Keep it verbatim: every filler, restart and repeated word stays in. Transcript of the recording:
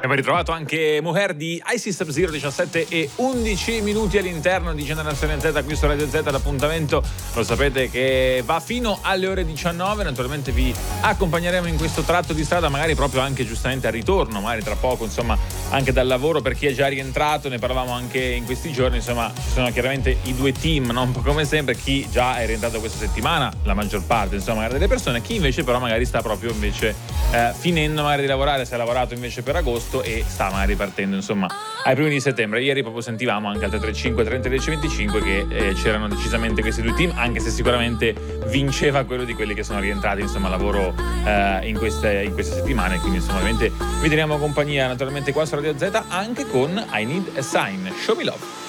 Abbiamo ritrovato anche Mujer di I-System Zero, diciassette e undici minuti all'interno di Generazione Z qui su Radio Z. L'appuntamento lo sapete che va fino alle ore diciannove. Naturalmente vi accompagneremo in questo tratto di strada, magari proprio anche giustamente al ritorno, magari tra poco, insomma, anche dal lavoro, per chi è già rientrato. Ne parlavamo anche in questi giorni, insomma, ci sono chiaramente i due team, no? Un po' come sempre, chi già è rientrato questa settimana, la maggior parte, insomma, magari delle persone, chi invece però magari sta proprio invece eh, finendo magari di lavorare, si è lavorato invece per agosto e sta magari partendo, insomma, ai primi di settembre. Ieri proprio sentivamo anche al tre tre cinque trenta dieci venticinque che eh, c'erano decisamente questi due team, anche se sicuramente vinceva quello di quelli che sono rientrati, insomma, a lavoro eh, in queste in queste settimane. Quindi insomma, ovviamente vi teniamo compagnia naturalmente qua su Radio Z anche con I Need a Sign, Show Me Love.